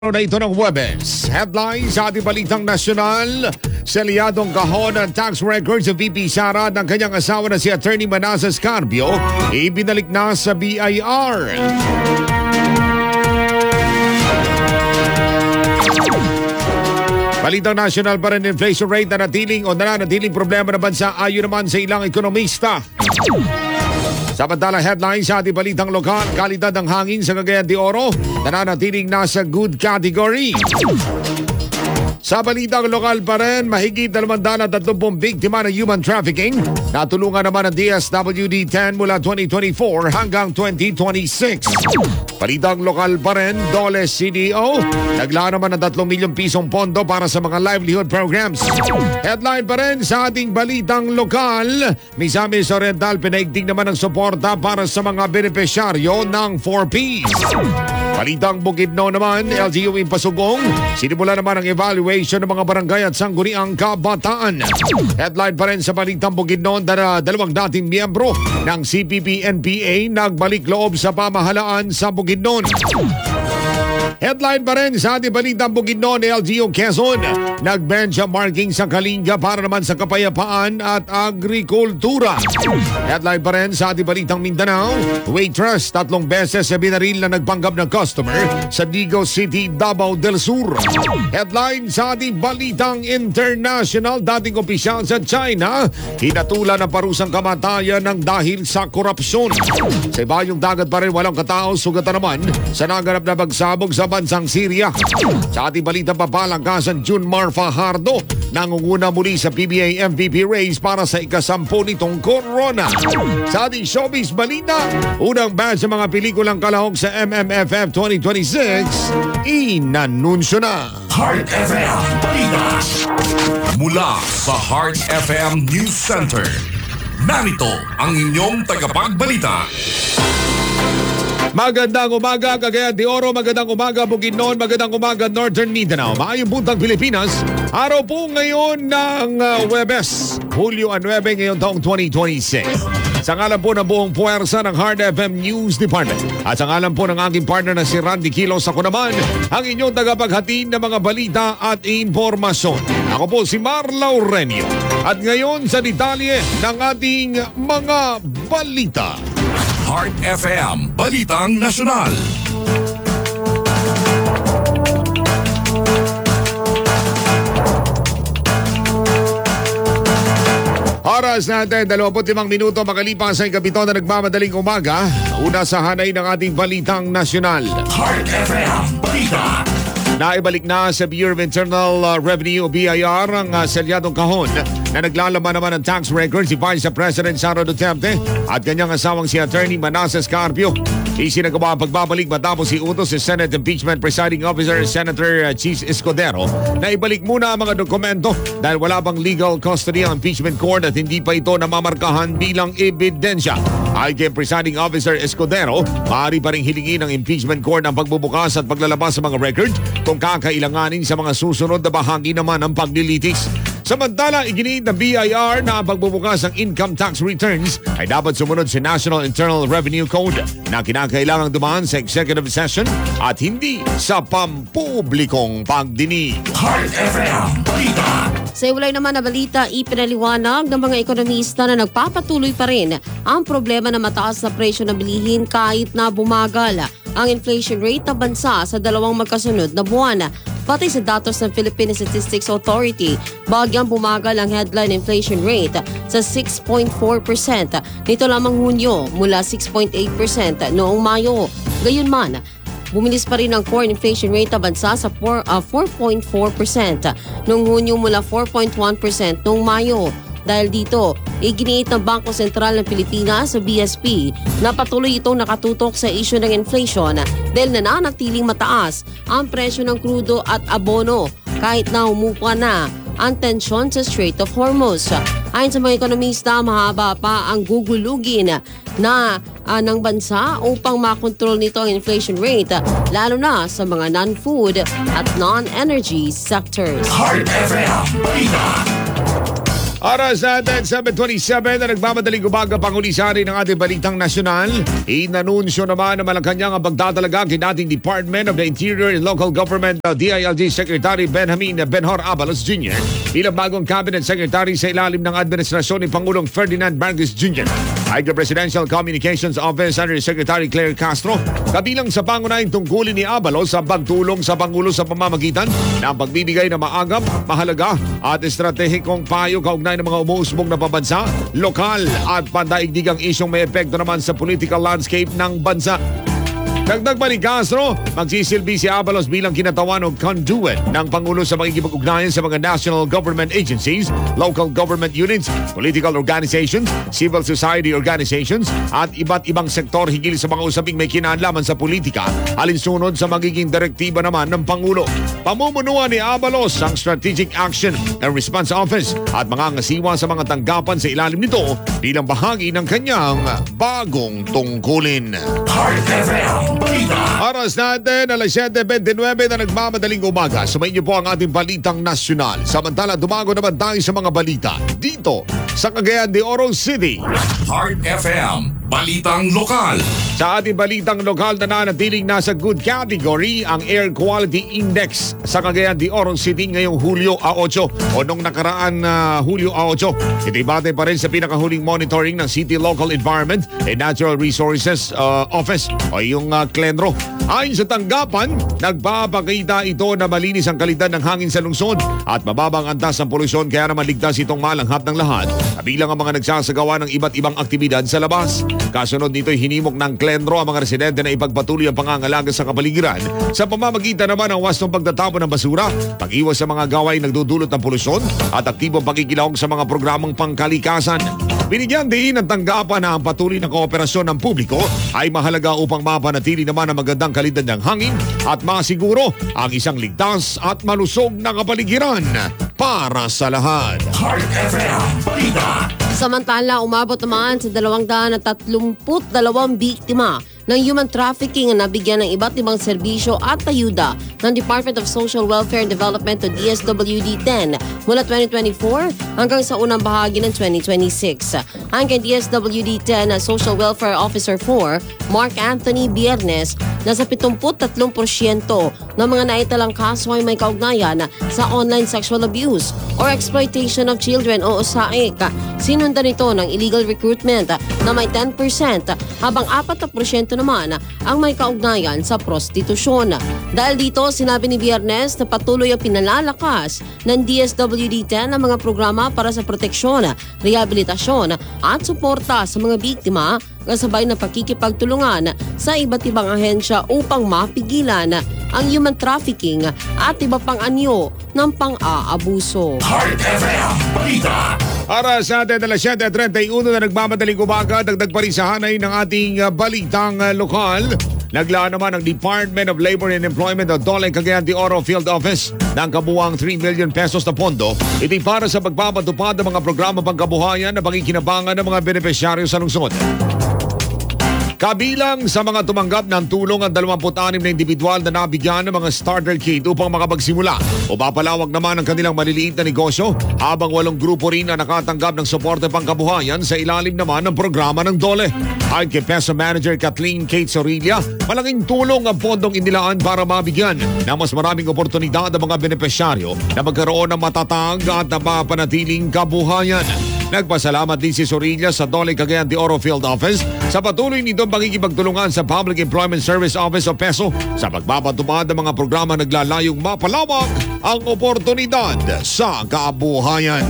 na ito ng Huwebes. Headlines sa ating balitang nasyonal. Selyadong kahon ng tax records sa VP Sara ng kanyang asawa na si Attorney Manasseh Carpio ibinalik na sa BIR. Balitang nasyonal pa rin, inflation rate na nananatiling problema ng bansa ayon naman sa ilang ekonomista. Samantala, headlines sa ating balitang lokal, kalidad ng hangin sa Cagayan de Oro nananatiling nasa good category. Sa balitang lokal pa rin, mahigit 230 biktima ng human trafficking. Natulungan naman ng DSWD-10 mula 2024 hanggang 2026. Balitang lokal pa rin, Dole CDO, naglaan naman ng 3 milyong pisong pondo para sa mga livelihood programs. Headline pa rin sa ating balitang lokal, Misamis Oriental pinaigting naman ng suporta para sa mga benepisyaryo ng 4Ps. Balitang Bukidnon naman, LGU Impasugong, sinimula naman ang evaluation ng mga barangay at sangguniang kabataan. Headline pa rin sa Balitang Bukidnon na dalawang dating miyembro ng CPP-NPA nagbalik loob sa pamahalaan sa Bukidnon. Headline pa rin sa ating Balitang Bukidnon, LGU Quezon, nag-benchmarking sa Kalinga para naman sa kapayapaan at agrikultura. Headline pa rin sa ating Balitang Mindanao, waitress 3 beses sa binaril na nagpanggap ng customer sa Digo City, Davao del Sur. Headline sa ating Balitang International, dating opisyal sa China, hinatulan ng parusang kamatayan ng dahil sa korupsyon. Sa ibayong dagat pa rin, walang katao, sugatan naman sa naganap na pagsabog sa bansang Syria. Sa ating balitang papalangkasan, June Mar Fajardo nangunguna muli sa PBA MVP race para sa ika-10 nitong corona. Sa ating showbiz balita, unang batch sa mga pelikulang kalahok sa MMFF 2026 inanunsyo na. Heart FM Balita mula sa Heart FM News Center. Narito ang inyong tagapagbalita. Magandang umaga, Cagayan de Oro. Magandang umaga, Bukidnon. Magandang umaga, Northern Mindanao. Maayong buntag Pilipinas. Araw po ngayon ng Huwebes, Hulyo 9 ngayon taong 2026. Sa ngalan po ng buong puwersa ng Heart FM News Department at sa ngalan po ng aking partner na si Randy Kilos, ako naman ang inyong tagapaghatid ng mga balita at impormasyon. Ako po si Mar Laurenio. At ngayon sa detalye ng ating mga balita. Heart FM Balitang Nasyonal. Oras natin, 25 minuto makalipas sa ikapito na nagmamadaling umaga. Una sa hanay ng ating balitang nasyonal. Heart FM Balita. Naibalik na sa Bureau of Internal Revenue o BIR ang selyadong kahon na naglalaman naman ng tax records si Vice President Sara Duterte at kanyang asawang si Attorney Manasseh Carpio. Isinagawa ang pagbabalik matapos iutos si Senate Impeachment Presiding Officer Senator Chis Escudero na ibalik muna ang mga dokumento dahil wala pang legal custody ang impeachment court at hindi pa ito namamarkahan bilang ebidensya. Ayon kay Presiding Officer Escudero, maaari pa rin hilingin ng impeachment court ang pagbubukas at paglalabas sa mga record kung kakailanganin sa mga susunod na bahagi naman ng paglilitis. Samantala, iginiit ng BIR na ang pagbubukas ng income tax returns ay dapat sumunod sa National Internal Revenue Code na kinakailangang dumaan sa executive session at hindi sa pampublikong pagdinig. Heart FM Balita. Sa iwalay naman na balita, ipinaliwanag ng mga ekonomista na nagpapatuloy pa rin ang problema na mataas na presyo ng bilihin kahit na bumagal ang inflation rate ng bansa sa dalawang magkasunod na buwan. Pati sa datos ng Philippine Statistics Authority, bagyang bumagal ang headline inflation rate sa 6.4%. Nito lamang Hunyo mula 6.8% noong Mayo. Gayunman, bumilis pa rin ang core inflation rate ng bansa sa 4.4% noong Hunyo mula 4.1% noong Mayo. Dahil dito, iginiit ng Bangko Sentral ng Pilipinas sa BSP na patuloy itong nakatutok sa issue ng inflation dahil nananatiling mataas ang presyo ng krudo at abono kahit na humupa na ang tensyon sa Strait of Hormuz. Ayon sa mga ekonomista, mahaba pa ang gugulugin ng bansa upang makontrol nito ang inflation rate lalo na sa mga non-food at non-energy sectors. Heart FM Balita. Oras natin, 7:27 na nagmamadaling umaga pangulisari ng ating balitang nasyonal. Inanunsyo naman ng Malacanang ang pagtatalaga kay dating Department of the Interior and Local Government DILG Secretary Benjamin Benhor Abalos Jr. bilang bagong cabinet secretary sa ilalim ng administrasyon ni Pangulong Ferdinand Marcos Jr. Ay the Presidential Communications Office Under Secretary Claire Castro, kabilang sa pangunahing tungkulin ni Abalos sa pagtulong sa Pangulo sa pamamagitan ng pagbibigay ng maagap, mahalaga at estratehikong payo kaugnay ng mga umuusbong na pabansa, lokal at pandaigdigang isyong may epekto naman sa political landscape ng bansa. Dagdag pa ni Castro, magsisilbi si Abalos bilang kinatawan o conduit ng Pangulo sa makikipag-ugnayan sa mga national government agencies, local government units, political organizations, civil society organizations at iba't ibang sektor higil sa mga usaping may kinalaman sa politika, alinsunod sa magiging direktiba naman ng Pangulo. Pamumunuan ni Abalos ang Strategic Action and Response Office at mga ngasiwa sa mga tanggapan sa ilalim nito bilang bahagi ng kanyang bagong tungkulin. Heart FM Balita. Oras natin, alas 7:29 na nagmamadaling umaga. Sumayin niyo po ang ating balitang nasyonal. Samantala, dumago naman tayo sa mga balita dito sa Cagayan de Oro City. Heart FM Balitang Lokal. Sa ating balitang lokal na nanatiling nasa good category ang Air Quality Index sa Cagayan de Oro City ngayong Hulyo 8 o nung nakaraan Hulyo 8. Ito'y batay pa rin sa pinakahuling monitoring ng City Local Environment and Natural Resources Office o yung CLENRO. Ayon sa tanggapan, nagpapakita ito na malinis ang kalidad ng hangin sa lungsod at mababang antas ng polusyon kaya naman ligtas itong malanghap ng lahat. Kabilang ang mga nagsasagawa ng iba't ibang aktibidad sa labas. Kasunod nito'y hinimok ng CLENRO ang mga residente na ipagpatuloy ang pangangalaga sa kapaligiran sa pamamagitan naman ng wastong pagtatapon ng basura, pag-iwas sa mga gawain nagdudulot ng polusyon at aktibong pagkikilahok sa mga programang pangkalikasan. Binigyan din ng tanggapan na ang patuloy na kooperasyon ng publiko ay mahalaga upang mapanatili naman ang magandang kalidad ng hangin at masiguro ang isang ligtas at malusog na kapaligiran para sa lahat. Heart FM Balita. Samantala, umabot naman sa 232 biktima ng human trafficking na nabigyan ng iba't ibang serbisyo at ayuda ng Department of Social Welfare and Development o DSWD-10 mula 2024 hanggang sa unang bahagi ng 2026. Ang kay DSWD-10 na Social Welfare Officer 4, Mark Anthony Biernes, nasa 73% ng mga naitalang kaso ay may kaugnayan sa online sexual abuse or exploitation of children o USAIC. Sinundan ito ng illegal recruitment na may 10% habang 4% naman ang may kaugnayan sa prostitusyon. Dahil dito, sinabi ni Biernes na patuloy ang pinalalakas ng DSWD-10 ang mga programa para sa proteksyon, rehabilitasyon at suporta sa mga biktima kasabay na pakikipagtulungan sa iba't ibang ahensya upang mapigilan ang human trafficking at iba pang anyo ng pang-aabuso. Heart FM Balita. Para sa atin, alas 7:31 na nagmamadaling umaga, dagdag pa rin sa hanay ng ating balitang lokal. Naglaan naman ang Department of Labor and Employment o DOLE Cagayan de Oro Field Office ng kabuuang 3 million pesos na pondo. Ito'y para sa pagpapatupad ng mga programa pangkabuhayan na pangkikinabangan ng mga benepisyaryo sa lungsod. Kabilang sa mga tumanggap ng tulong ang 26 na individual na nabigyan ng mga starter kit upang makapagsimula o mapalawak naman ang kanilang maliliit na negosyo habang 8 grupo rin na nakatanggap ng suporte pangkabuhayan sa ilalim naman ng programa ng DOLE. Ayon kay PESO Manager Kathleen Kate Sorilla, malaking tulong ang pondong inilaan para mabigyan ng mas maraming oportunidad ang mga benepisyaryo na magkaroon ng matatag at napapanatiling kabuhayan. Nagpasalamat din si Sorilla sa DOLE Cagayan de Oro Field Office sa patuloy nitong pagkikipagtulungan sa Public Employment Service Office o PESO sa pagpapatupad ng mga programa naglalayong mapalawak ang oportunidad sa kabuhayan.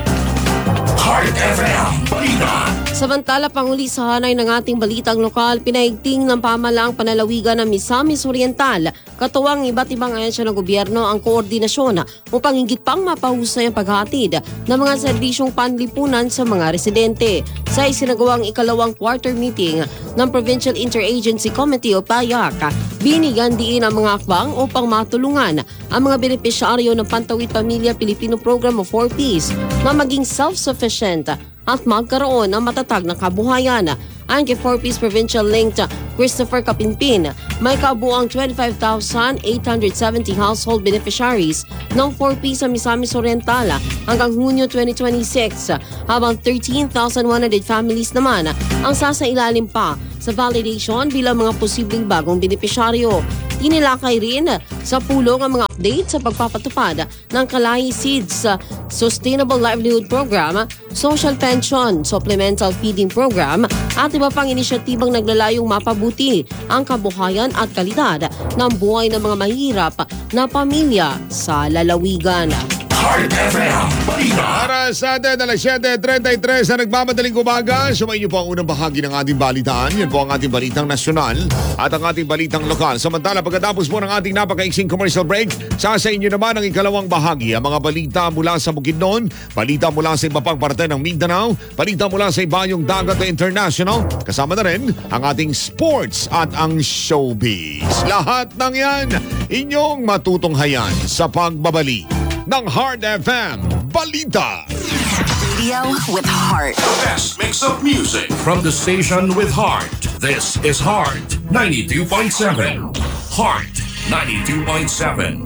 Heart FM Balita. Samantala, panguli sa hanay ng ating balitang lokal, pinaigting ng pamalaang panalawigan ng Misamis Oriental, katuwang iba't ibang ahensya ng gobyerno ang koordinasyon upang higit pang mapahusay ang paghatid ng mga serbisyong panlipunan sa mga residente. Sa isinagawang ikalawang quarter meeting ng Provincial Interagency Committee o PAYAC, binigyan diin ang mga akbang upang matulungan ang mga benepisyaryo ng Pantawid Pamilya Pilipino Program o 4Ps na maging self-sufficient at magkaroon ng matatag na kabuhayan. Ayon kay 4Ps Provincial Linked Christopher Kapinpin, may kabuang 25,870 household beneficiaries ng 4P sa Misamis Oriental hanggang Hunyo 2026, habang 13,100 families naman ang sasailalim pa sa validation bilang mga posibleng bagong benepisyaryo. Tinilakay rin sa pulong ang mga update sa pagpapatupad ng Kalay Seeds Sustainable Livelihood Program, Social Pension, Supplemental Feeding Program at iba pang inisyatibang naglalayong mapabuti ang kabuhayan at kalidad ng buhay ng mga mahirap na pamilya sa lalawigan. Heart FM Balita. Para sa atin, alas 7:33 sa nagmamadaling umaga, sumayin niyo po ang unang bahagi ng ating balitaan. Yan po ang ating balitang nasyonal at ang ating balitang lokal. Samantala, pagkatapos po ng ating napakaiksing commercial break, sa inyo naman ang ikalawang bahagi. Ang mga balita mula sa Bukidnon, balita mula sa iba pang parte ng Mindanao, balita mula sa ibayong dagat na international, kasama na rin ang ating sports at ang showbiz. Lahat ng yan, inyong matutunghayan sa pagbabalik ng Heart FM Balita. Radio with heart. The best mix of music from the station with heart. This is Heart 92.7. Heart 92.7.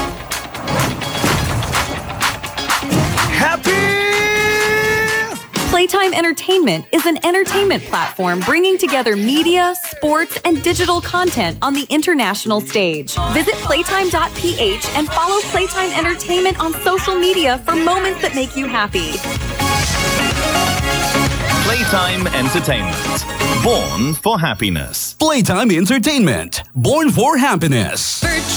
Playtime Entertainment is an entertainment platform bringing together media, sports, and digital content on the international stage. Visit playtime.ph and follow Playtime Entertainment on social media for moments that make you happy. Playtime Entertainment. Born for happiness. Playtime Entertainment. Born for happiness.